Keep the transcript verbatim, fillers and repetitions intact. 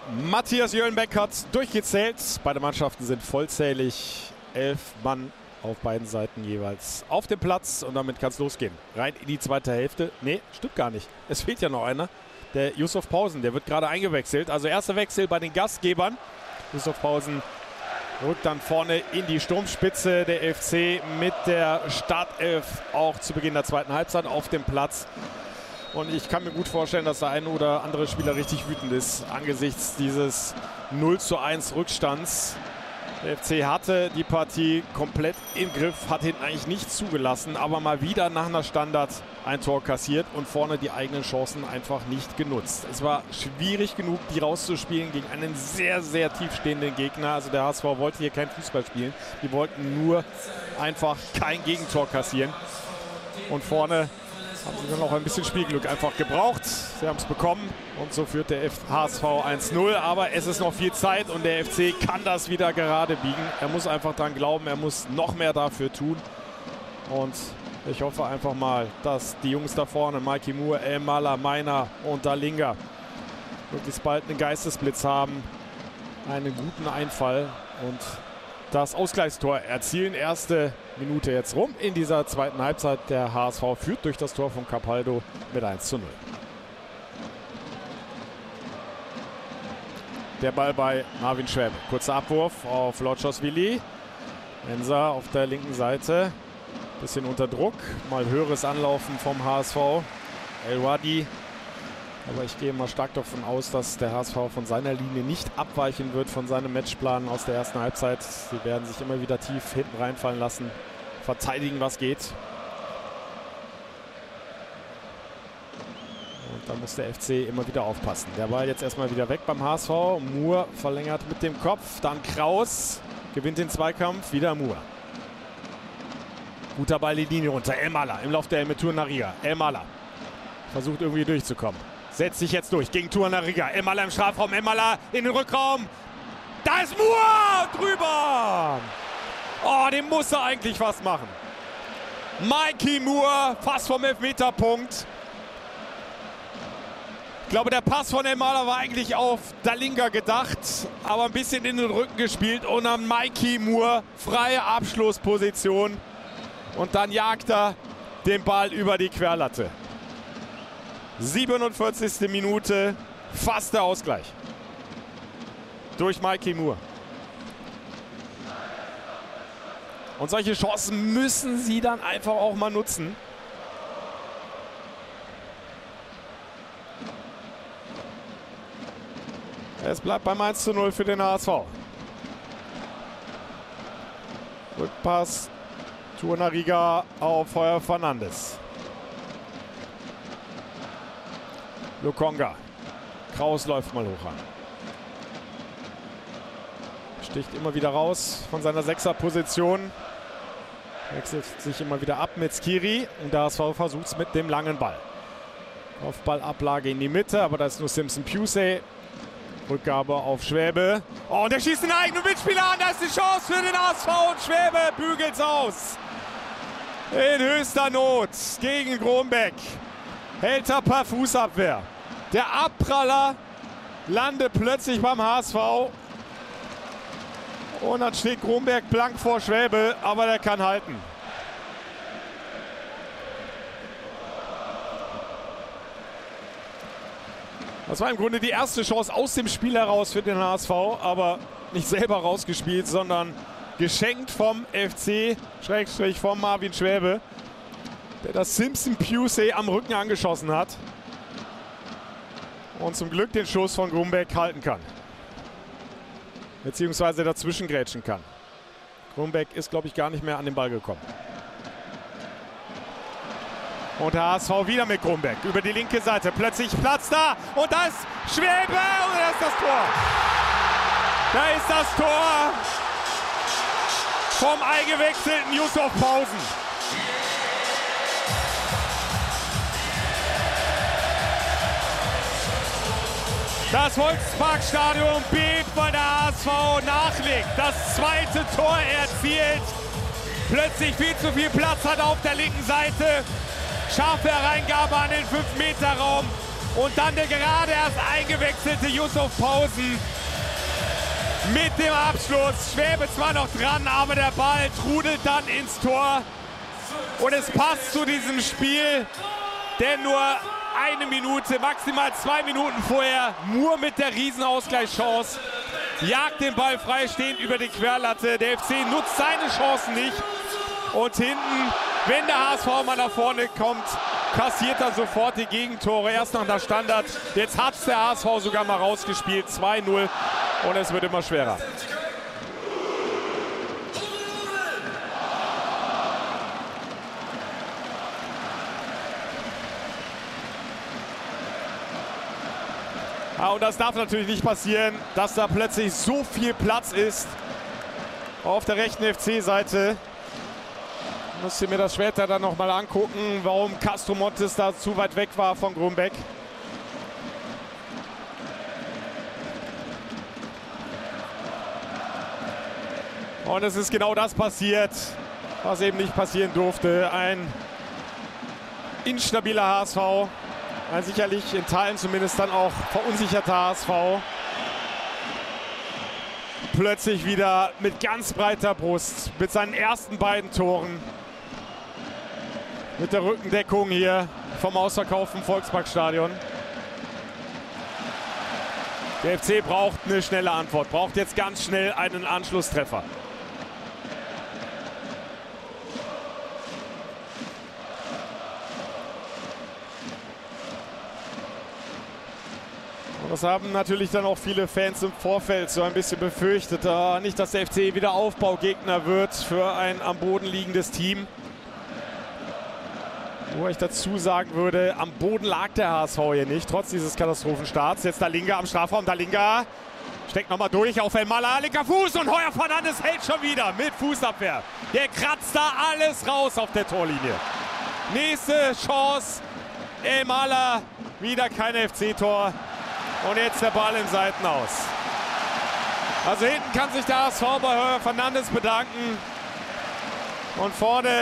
Matthias Jöllenbeck hat durchgezählt. Beide Mannschaften sind vollzählig. Elf Mann auf beiden Seiten jeweils auf dem Platz. Und damit kann es losgehen. Rein in die zweite Hälfte. Nee, stimmt gar nicht. Es fehlt ja noch einer. Der Yusuf Pausen, der wird gerade eingewechselt. Also erster Wechsel bei den Gastgebern. Yusuf Pausen rückt dann vorne in die Sturmspitze. Der F C mit der Startelf auch zu Beginn der zweiten Halbzeit auf dem Platz. Und ich kann mir gut vorstellen, dass der eine oder andere Spieler richtig wütend ist angesichts dieses null zu eins Rückstands. Der F C hatte die Partie komplett im Griff, hat hinten eigentlich nichts zugelassen, aber mal wieder nach einer Standard ein Tor kassiert und vorne die eigenen Chancen einfach nicht genutzt. Es war schwierig genug, die rauszuspielen gegen einen sehr, sehr tiefstehenden Gegner. Also der H S V wollte hier kein Fußball spielen. Die wollten nur einfach kein Gegentor kassieren. Und vorne haben sie dann noch ein bisschen Spielglück einfach gebraucht. Sie haben es bekommen und so führt der H S V eins null. Aber es ist noch viel Zeit und der F C kann das wieder gerade biegen. Er muss einfach dran glauben, er muss noch mehr dafür tun. Und ich hoffe einfach mal, dass die Jungs da vorne, Mikey Moore, Elmalah, Meiner und Dalinga, möglichst bald einen Geistesblitz haben, einen guten Einfall und das Ausgleichstor erzielen. Erste Minute jetzt rum in dieser zweiten Halbzeit. Der H S V führt durch das Tor von Capaldo mit eins zu null. Der Ball bei Marvin Schwäbe. Kurzer Abwurf auf Lotschos-Willi. Mensa auf der linken Seite. Bisschen unter Druck. Mal höheres Anlaufen vom H S V. El Wadi. Aber ich gehe mal stark davon aus, dass der H S V von seiner Linie nicht abweichen wird von seinem Matchplan aus der ersten Halbzeit. Sie werden sich immer wieder tief hinten reinfallen lassen, verteidigen, was geht. Und da muss der F C immer wieder aufpassen. Der Ball jetzt erstmal wieder weg beim H S V. Moore verlängert mit dem Kopf. Dann Kraus gewinnt den Zweikampf. Wieder Moore. Guter Ball die Linie runter. Elmalah im Lauf der Helme Tournaria. Elmalah versucht irgendwie durchzukommen. Setzt sich jetzt durch gegen Tournaria. Elmalah im Strafraum. Elmalah in den Rückraum. Da ist Moore drüber. Oh, den muss er eigentlich was machen. Mikey Moore fast vom Elfmeterpunkt. Ich glaube, der Pass von Elmalah war eigentlich auf Dalinga gedacht, aber ein bisschen in den Rücken gespielt und dann Mikey Moore freie Abschlussposition. Und dann jagt er den Ball über die Querlatte. siebenundvierzigste Minute, fast der Ausgleich. Durch Mikey Moore. Und solche Chancen müssen sie dann einfach auch mal nutzen. Es bleibt beim eins zu null für den H S V. Rückpass. Tournaria auf Feuer Fernandes. Lokonga. Kraus läuft mal hoch an. Sticht immer wieder raus von seiner Sechser-Position. Wechselt sich immer wieder ab mit Skiri. Und der H S V versucht es mit dem langen Ball. Kopfballablage in die Mitte, aber da ist nur Simpson Pusey. Rückgabe auf Schwäbe. Oh, und er schießt den eigenen Mitspieler an. Da ist die Chance für den H S V und Schwäbe bügelt's aus. In höchster Not gegen Grombeck. Hält er per Fußabwehr. Der Abpraller landet plötzlich beim H S V. Und dann steht Grombeck blank vor Schwäbe, aber der kann halten. Das war im Grunde die erste Chance aus dem Spiel heraus für den H S V, aber nicht selber rausgespielt, sondern geschenkt vom F C, Schrägstrich vom Marvin Schwäbe, der das Simpson Pusey am Rücken angeschossen hat und zum Glück den Schuss von Grombeck halten kann. Beziehungsweise dazwischen grätschen kann. Grombeck ist, glaube ich, gar nicht mehr an den Ball gekommen. Und der H S V wieder mit Grombeck über die linke Seite. Plötzlich Platz da und da ist Schwäbe und da ist das Tor. Da ist das Tor vom eingewechselten Yusuf Pausen. Das Volksparkstadion bebt, weil der H S V nachlegt. Das zweite Tor erzielt. Plötzlich viel zu viel Platz hat auf der linken Seite. Scharfe Hereingabe an den fünf Meter Raum. Und dann der gerade erst eingewechselte Yusuf Pausen mit dem Abschluss. Schwäbe zwar noch dran, aber der Ball trudelt dann ins Tor. Und es passt zu diesem Spiel, denn nur eine Minute, maximal zwei Minuten vorher, Moore mit der Riesenausgleichschance, jagt den Ball freistehend über die Querlatte. Der F C nutzt seine Chancen nicht. Und hinten, wenn der H S V mal nach vorne kommt, kassiert er sofort die Gegentore. Erst nach der Standard. Jetzt hat es der H S V sogar mal rausgespielt. zwei null. Und es wird immer schwerer. Ja, und das darf natürlich nicht passieren, dass da plötzlich so viel Platz ist auf der rechten F C-Seite. Ich musste mir das später dann nochmal angucken, warum Castro Montes da zu weit weg war von Grumbeck. Und es ist genau das passiert, was eben nicht passieren durfte. Ein instabiler H S V. Ein sicherlich in Teilen zumindest dann auch verunsicherter H S V. Plötzlich wieder mit ganz breiter Brust, mit seinen ersten beiden Toren. Mit der Rückendeckung hier vom ausverkauften Volksparkstadion. Der F C braucht eine schnelle Antwort, braucht jetzt ganz schnell einen Anschlusstreffer. Das haben natürlich dann auch viele Fans im Vorfeld so ein bisschen befürchtet. Äh, nicht, dass der F C wieder Aufbaugegner wird für ein am Boden liegendes Team. Wo ich dazu sagen würde, am Boden lag der H S V hier nicht, trotz dieses Katastrophenstarts. Jetzt Dalinga am Strafraum. Dalinga steckt nochmal durch auf Elmala. Linker Fuß und Heuer Fernandes hält schon wieder mit Fußabwehr. Der kratzt da alles raus auf der Torlinie. Nächste Chance. Elmala, wieder kein F C-Tor. Und jetzt der Ball im Seitenaus. Also hinten kann sich der H S V bei Heuer Fernandes bedanken. Und vorne